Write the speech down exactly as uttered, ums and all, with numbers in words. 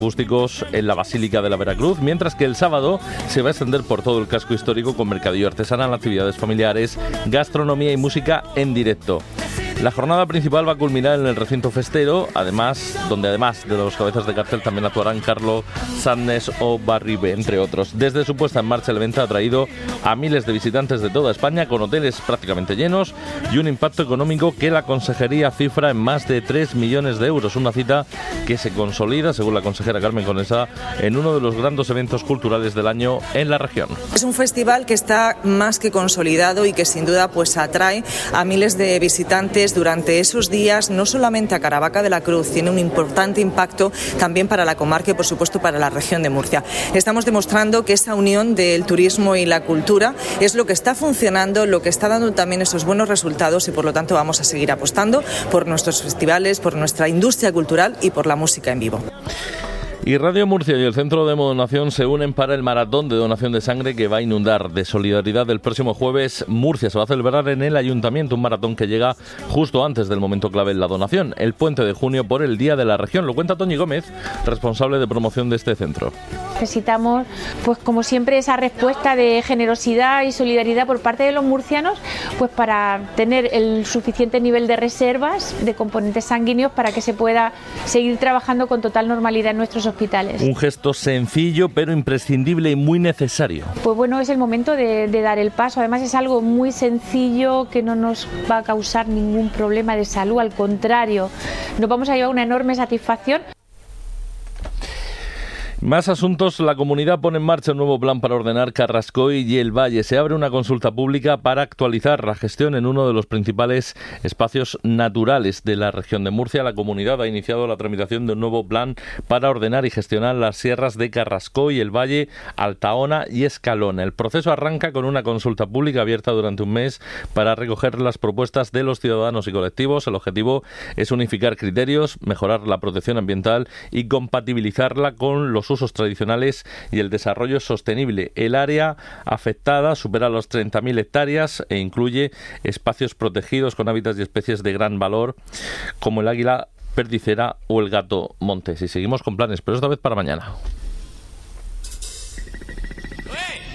acústicos en la Basílica de la Veracruz, mientras que el sábado se va a extender por todo el casco histórico con mercadillo artesanal, actividades familiares, gastronomía y música en directo. La jornada principal va a culminar en el recinto festero, además, donde además de los cabezas de cartel también actuarán Carlos Sadness o Barribe, entre otros. Desde su puesta en marcha, el evento ha traído a miles de visitantes de toda España, con hoteles prácticamente llenos y un impacto económico que la consejería cifra en más de tres millones de euros. Una cita que se consolida, según la consejera Carmen Conesa, en uno de los grandes eventos culturales del año en la región. Es un festival que está más que consolidado y que sin duda pues atrae a miles de visitantes durante esos días, no solamente a Caravaca de la Cruz, tiene un importante impacto también para la comarca y por supuesto para la región de Murcia. Estamos demostrando que esa unión del turismo y la cultura es lo que está funcionando, lo que está dando también esos buenos resultados y por lo tanto vamos a seguir apostando por nuestros festivales, por nuestra industria cultural y por la música en vivo. Y Radio Murcia y el Centro de Donación se unen para el maratón de donación de sangre que va a inundar de solidaridad el próximo jueves. Murcia se va a celebrar en el Ayuntamiento, un maratón que llega justo antes del momento clave en la donación, el puente de junio por el Día de la Región. Lo cuenta Toñi Gómez, responsable de promoción de este centro. Necesitamos, pues como siempre, esa respuesta de generosidad y solidaridad por parte de los murcianos, pues para tener el suficiente nivel de reservas de componentes sanguíneos para que se pueda seguir trabajando con total normalidad en nuestros hospitales. Un gesto sencillo pero imprescindible y muy necesario. Pues bueno, es el momento de, de dar el paso. Además es algo muy sencillo que no nos va a causar ningún problema de salud, al contrario, nos vamos a llevar una enorme satisfacción. Más asuntos. La comunidad pone en marcha un nuevo plan para ordenar Carrascoy y el Valle. Se abre una consulta pública para actualizar la gestión en uno de los principales espacios naturales de la región de Murcia. La comunidad ha iniciado la tramitación de un nuevo plan para ordenar y gestionar las sierras de Carrascoy, el Valle, Altaona y Escalona. El proceso arranca con una consulta pública abierta durante un mes para recoger las propuestas de los ciudadanos y colectivos. El objetivo es unificar criterios, mejorar la protección ambiental y compatibilizarla con los usos tradicionales y el desarrollo sostenible. El área afectada supera los treinta mil hectáreas e incluye espacios protegidos con hábitats y especies de gran valor como el águila perdicera o el gato montés. Y seguimos con planes, pero esta vez para mañana.